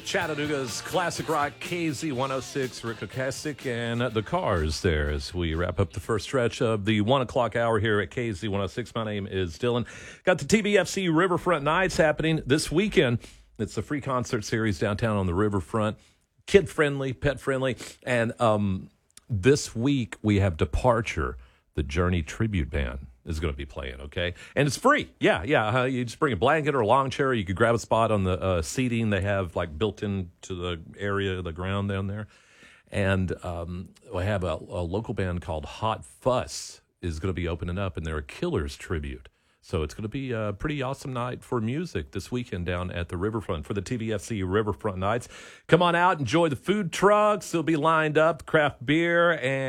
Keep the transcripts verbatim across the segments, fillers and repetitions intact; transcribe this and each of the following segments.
Chattanooga's classic rock, K Z one oh six, Rick Ocasek and the Cars there as we wrap up the first stretch of the one o'clock hour here at K Z one oh six. My name is Dylan. Got the T B F C Riverfront Nights happening this weekend. It's the free concert series downtown on the riverfront. Kid-friendly, pet-friendly. And um, this week we have Departure, the Journey tribute band is going to be playing, okay? And it's free. Yeah, yeah. Uh, you just bring a blanket or a lawn chair. You could grab a spot on the uh, seating they have, like, built into the area, the ground down there. And um, we have a, a local band called Hot Fuss is going to be opening up, and they're a Killers tribute. So it's going to be a pretty awesome night for music this weekend down at the Riverfront for the T B F C Riverfront Nights. Come on out, enjoy the food trucks. They'll be lined up, craft beer,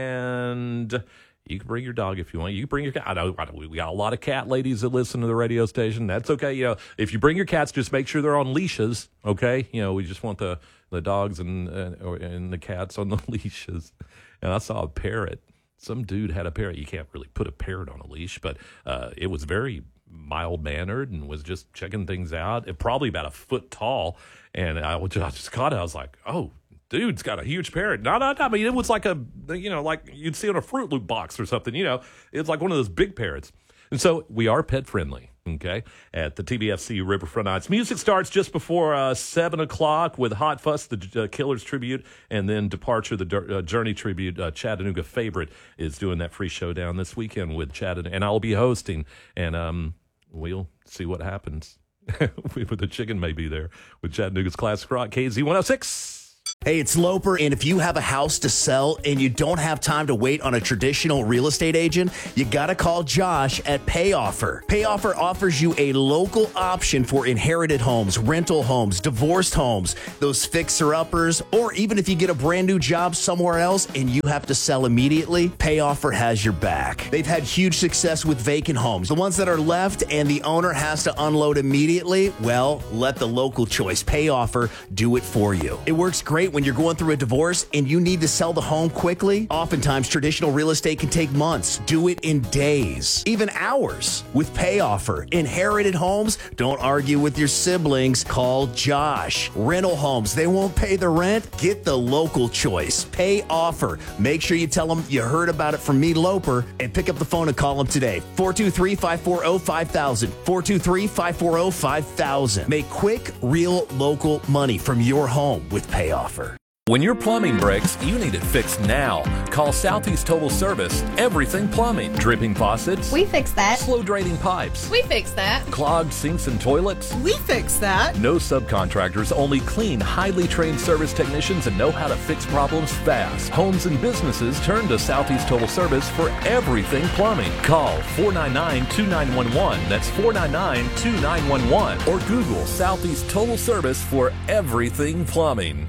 and you can bring your dog if you want. You can bring your cat. I know, I know we got a lot of cat ladies that listen to the radio station. That's okay. You know, if you bring your cats, just make sure they're on leashes, okay? You know, we just want the, the dogs and, uh, or, and the cats on the leashes. And I saw a parrot. Some dude had a parrot. You can't really put a parrot on a leash, but uh, it was very mild-mannered and was just checking things out. It probably about a foot tall. And I, I just caught it. I was like, oh, dude's got a huge parrot. No, no, no. I mean, it was like a, you know, like you'd see on a Fruit Loop box or something, you know. It's like one of those big parrots. And so we are pet-friendly, okay, at the T B F C Riverfront Nights. Music starts just before uh, seven o'clock with Hot Fuss, the uh, Killers tribute, and then Departure, the uh, Journey tribute. Uh, Chattanooga Favorite is doing that free showdown this weekend with Chattanooga, and I'll be hosting, and um, we'll see what happens. The chicken may be there with Chattanooga's classic rock, K Z one oh six. Hey, it's Loper, and if you have a house to sell and you don't have time to wait on a traditional real estate agent, you got to call Josh at PayOffer. PayOffer offers you a local option for inherited homes, rental homes, divorced homes, those fixer-uppers, or even if you get a brand new job somewhere else and you have to sell immediately, PayOffer has your back. They've had huge success with vacant homes. The ones that are left and the owner has to unload immediately, well, let the local choice, PayOffer, do it for you. It works great when you're going through a divorce and you need to sell the home quickly. Oftentimes, traditional real estate can take months. Do it in days, even hours. With PayOffer, inherited homes, don't argue with your siblings. Call Josh. Rental homes, they won't pay the rent. Get the local choice. PayOffer. Make sure you tell them you heard about it from me, Loper, and pick up the phone and call them today. four two three, five four zero, five thousand. four two three, five four zero, five thousand. Make quick, real, local money from your home with PayOffer. When your plumbing breaks, you need it fixed now. Call Southeast Total Service. Everything plumbing. Dripping faucets. We fix that. Slow draining pipes. We fix that. Clogged sinks and toilets. We fix that. No subcontractors, only clean, highly trained service technicians that know how to fix problems fast. Homes and businesses turn to Southeast Total Service for everything plumbing. Call four nine nine, two nine one one. That's four nine nine, two nine one one. Or Google Southeast Total Service for everything plumbing.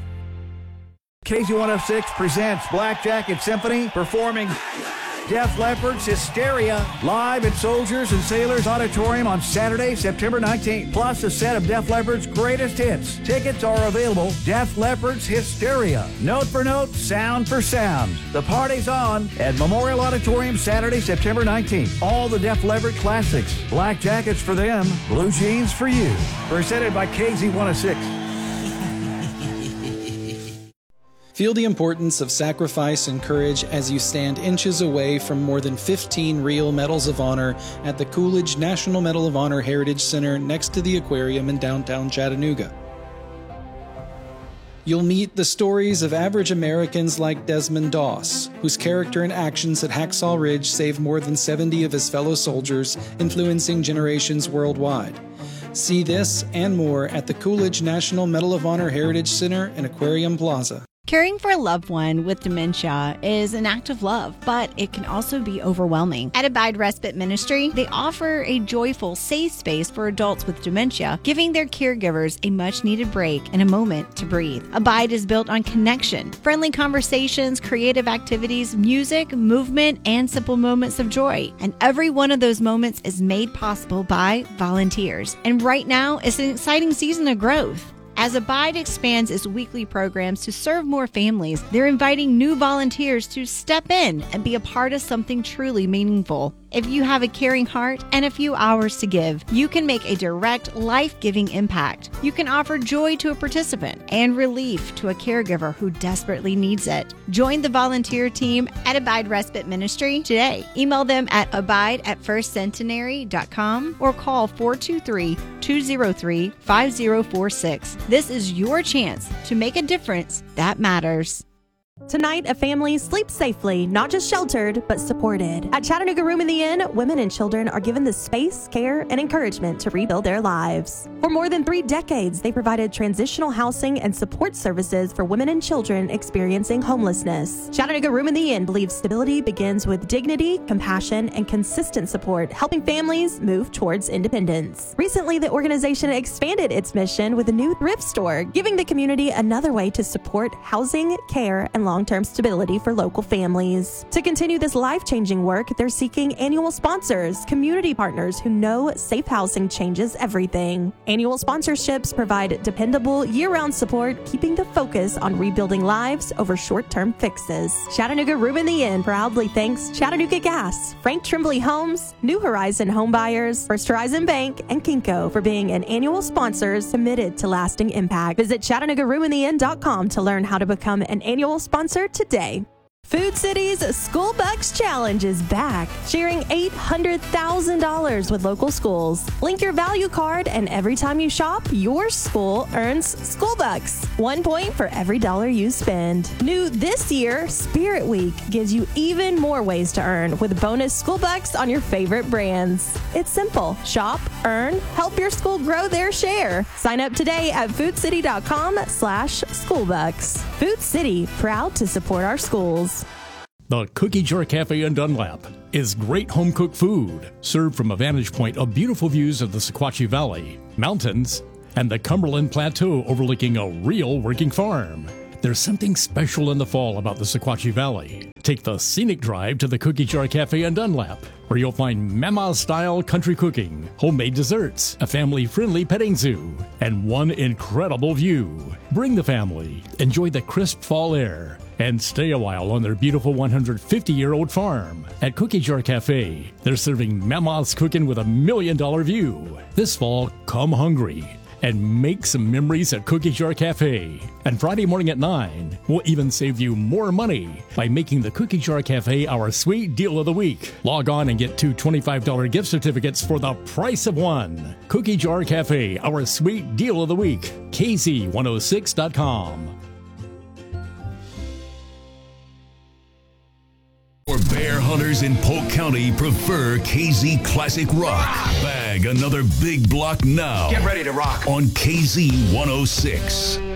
K Z one oh six presents Black Jacket Symphony performing Def Leppard's Hysteria live at Soldiers and Sailors Auditorium on Saturday, September nineteenth. Plus a set of Def Leppard's greatest hits. Tickets are available. Def Leppard's Hysteria. Note for note, sound for sound. The party's on at Memorial Auditorium Saturday, September nineteenth. All the Def Leppard classics. Black jackets for them, blue jeans for you. Presented by K Z one oh six. Feel the importance of sacrifice and courage as you stand inches away from more than fifteen real Medals of Honor at the Coolidge National Medal of Honor Heritage Center next to the aquarium in downtown Chattanooga. You'll meet the stories of average Americans like Desmond Doss, whose character and actions at Hacksaw Ridge saved more than seventy of his fellow soldiers, influencing generations worldwide. See this and more at the Coolidge National Medal of Honor Heritage Center in Aquarium Plaza. Caring for a loved one with dementia is an act of love, but it can also be overwhelming. At Abide Respite Ministry, they offer a joyful, safe space for adults with dementia, giving their caregivers a much-needed break and a moment to breathe. Abide is built on connection, friendly conversations, creative activities, music, movement, and simple moments of joy. And every one of those moments is made possible by volunteers. And right now is an exciting season of growth. As Abide expands its weekly programs to serve more families, they're inviting new volunteers to step in and be a part of something truly meaningful. If you have a caring heart and a few hours to give, you can make a direct, life-giving impact. You can offer joy to a participant and relief to a caregiver who desperately needs it. Join the volunteer team at Abide Respite Ministry today. Email them at abide at first centenary dot com or call four two three, two zero three, five zero four six. This is your chance to make a difference that matters. Tonight, a family sleeps safely, not just sheltered, but supported. At Chattanooga Room in the Inn, women and children are given the space, care, and encouragement to rebuild their lives. For more than three decades, they provided transitional housing and support services for women and children experiencing homelessness. Chattanooga Room in the Inn believes stability begins with dignity, compassion, and consistent support, helping families move towards independence. Recently, the organization expanded its mission with a new thrift store, giving the community another way to support housing, care, and long-term stability for local families. To continue this life-changing work, they're seeking annual sponsors, community partners who know safe housing changes everything. Annual sponsorships provide dependable, year-round support, keeping the focus on rebuilding lives over short-term fixes. Chattanooga Room in the Inn proudly thanks Chattanooga Gas, Frank Trimbley Homes, New Horizon Home Buyers, First Horizon Bank, and Kinko for being an annual sponsors committed to lasting impact. Visit Chattanooga Room in the Inn dot com to learn how to become an annual sponsor Sponsor today. Food City's School Bucks Challenge is back, sharing eight hundred thousand dollars with local schools. Link your value card, and every time you shop, your school earns School Bucks. One point for every dollar you spend. New this year, Spirit Week gives you even more ways to earn with bonus School Bucks on your favorite brands. It's simple. Shop, earn, help your school grow their share. Sign up today at food city dot com slash school bucks. Food City, proud to support our schools. The Cookie Jar Cafe in Dunlap is great home-cooked food, served from a vantage point of beautiful views of the Sequatchie Valley, mountains, and the Cumberland Plateau overlooking a real working farm. There's something special in the fall about the Sequatchie Valley. Take the scenic drive to the Cookie Jar Cafe in Dunlap, where you'll find Mama-style country cooking, homemade desserts, a family-friendly petting zoo, and one incredible view. Bring the family, enjoy the crisp fall air, and stay a while on their beautiful one hundred fifty year old farm. At Cookie Jar Cafe, they're serving Mama's cooking with a million dollar view. This fall, come hungry and make some memories at Cookie Jar Cafe. And Friday morning at nine, we'll even save you more money by making the Cookie Jar Cafe our sweet deal of the week. Log on and get two twenty-five dollar gift certificates for the price of one. Cookie Jar Cafe, our sweet deal of the week. K Z one oh six dot com. For bear hunters in Polk County prefer K Z Classic Rock. Bag another big block now. Get ready to rock on K Z one oh six.